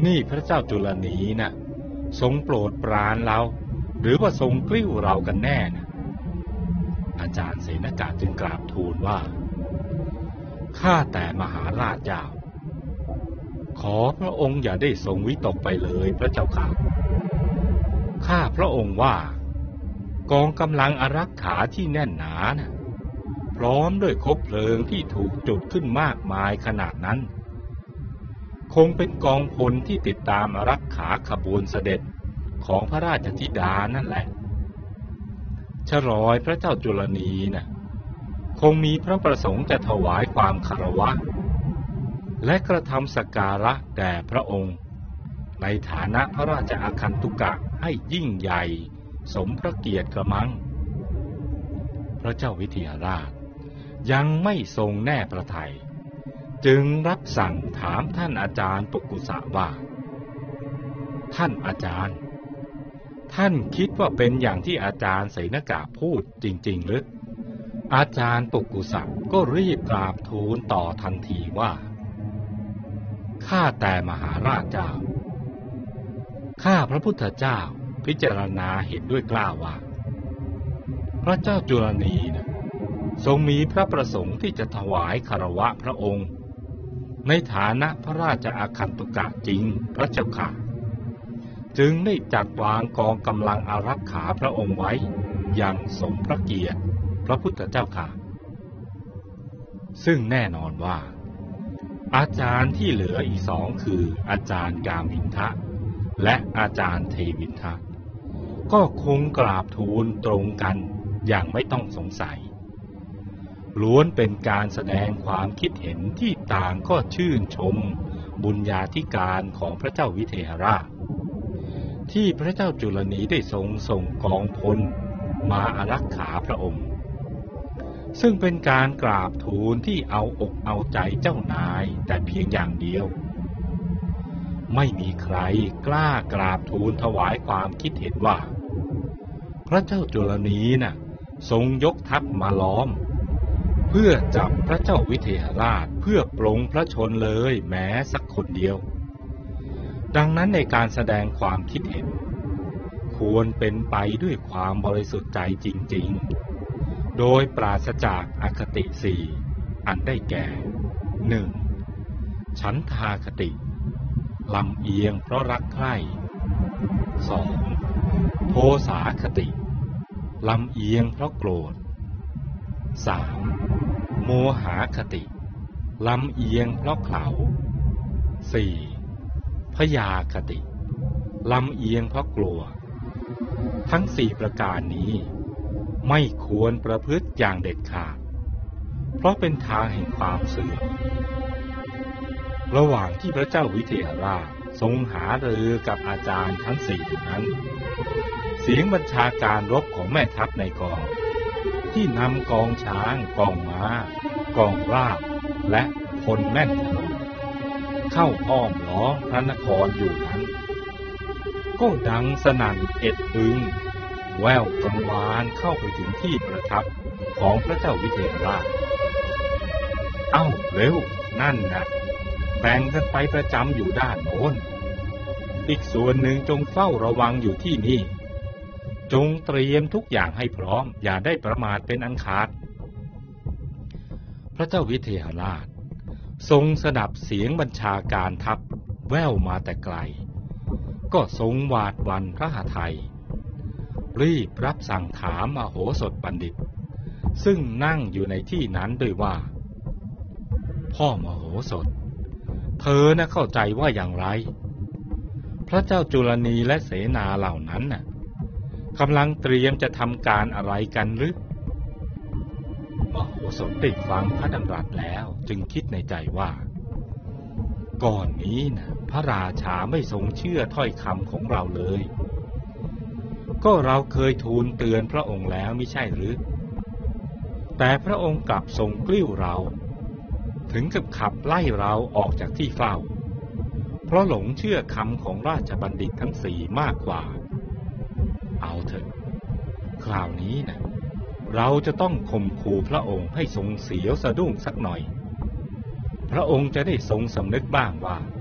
นี่พระเจ้าจุลนีน่ะทรงโปรดปรานเราหรือว่าทรงกลิ้วเรากันแน่นะอาจารย์เสนกะจึงกราบทูลว่าข้าแต่มหาราชเจ้าขอพระองค์อย่าได้ทรงวิตกไปเลยพระเจ้าค่ะข้าพระองค์ว่ากองกำลังอารักขาที่แน่นหนานะพร้อมด้วยคบเพลิงที่ถูกจุดขึ้นมากมายขนาดนั้นคงเป็นกองพลที่ติดตามอารักขาขบวนเสด็จของพระราชธิดานั่นแหละชรอยพระเจ้าจุลนีน่ะคงมีพระประสงค์จะถวายความคารวะและกระทำสักการะแด่พระองค์ในฐานะพระราชอาคันตุกะให้ยิ่งใหญ่สมพระเกียรติกระมังพระเจ้าวิเทหราชยังไม่ทรงแน่พระทัยจึงรับสั่งถามท่านอาจารย์ปุกุสะว่าท่านอาจารย์ท่านคิดว่าเป็นอย่างที่อาจารย์เสนกะพูดจริงๆหรืออาจารย์ปุกุสะก็รีบกราบทูลต่อทันทีว่าข้าแต่มหาราชเจ้าข้าพระพุทธเจ้าพิจารณาเห็นด้วยกล้าว่าพระเจ้าจุลนีนะทรงมีพระประสงค์ที่จะถวายคารวะพระองค์ในฐานะพระราชอาคันตุกะจริงพระเจ้าค่ะจึงได้จัดวางกองกำลังอารักขาพระองค์ไว้อย่างสมพระเกียรติพระพุทธเจ้าค่ะซึ่งแน่นอนว่าอาจารย์ที่เหลืออีกสองคืออาจารย์กามินทะและอาจารย์เทวินทะก็คงกราบทูลตรงกันอย่างไม่ต้องสงสัยล้วนเป็นการแสดงความคิดเห็นที่ต่างก็ชื่นชมบุญญาธิการของพระเจ้าวิเทหราชที่พระเจ้าจุลนีได้ทรงส่งกองพลมาอารักขาพระองค์ซึ่งเป็นการกราบทูลที่เอาอกเอาใจเจ้านายแต่เพียงอย่างเดียวไม่มีใครกล้ากราบทูลถวายความคิดเห็นว่าพระเจ้าจุลนีน่ะทรงยกทัพมาล้อมเพื่อจับพระเจ้าวิเทหราชเพื่อปลงพระชนเลยแม้สักคนเดียวดังนั้นในการแสดงความคิดเห็นควรเป็นไปด้วยความบริสุทธิ์ใจจริงๆโดยปราศจากอคติสี่อันได้แก่ 1. ฉันทาคติลำเอียงเพราะรักใคร่ 2. โทสาคติลำเอียงเพราะโกรธ 3. โมหคติลำเอียงเพราะเขลา 4. พยาคติลำเอียงเพราะกลัวทั้ง4ประการนี้ไม่ควรประพฤติอย่างเด็ดขาดเพราะเป็นทางแห่งความเสื่อมระหว่างที่พระเจ้าวิเทหราชทรงหารือกับอาจารย์ทั้ง4อยู่นั้นเสียงบัญชาการรบของแม่ทัพในกองที่นำกองช้างกองม้ากองราบและพลแม่นธนูเข้าอ้อมล้อมพระนครอยู่นั้นก็ดังสนั่นเอ็ดอึงแว่วกังวานเข้าไปถึงที่ประทับของพระเจ้าวิเทหราชเอ้าเร็วนั่นนะแบ่งกันไปประจำอยู่ด้านโน้นอีกส่วนหนึ่งจงเฝ้าระวังอยู่ที่นี่จงเตรียมทุกอย่างให้พร้อมอย่าได้ประมาทเป็นอันขาดพระเจ้าวิเทหราชทรงสดับเสียงบัญชาการทัพแว่วมาแต่ไกลก็ทรงหวาดหวั่นพระหทัยรีบรับสั่งถามมโหสถบัณฑิตซึ่งนั่งอยู่ในที่นั้นด้วยว่าพ่อมโหสถเธอน่ะเข้าใจว่าอย่างไรพระเจ้าจุลนีและเสนาเหล่านั้นน่ะกำลังเตรียมจะทำการอะไรกันหรือมโหสถได้ฟังพระดำรัสแล้วจึงคิดในใจว่าก่อนนี้นะพระราชาไม่ทรงเชื่อถ้อยคำของเราเลยก็เราเคยทูลเตือนพระองค์แล้วมิใช่หรือแต่พระองค์กลับทรงกลิ้วเราถึงกับขับไล่เราออกจากที่เฝ้าเพราะหลงเชื่อคำของราชบัณฑิตทั้ง4มากกว่าเอาเถอะคราวนี้นะเราจะต้องข่มขู่พระองค์ให้ทรงเสียวสะดุ้งสักหน่อยพระองค์จะได้ทรงสำนึกบ้างว่า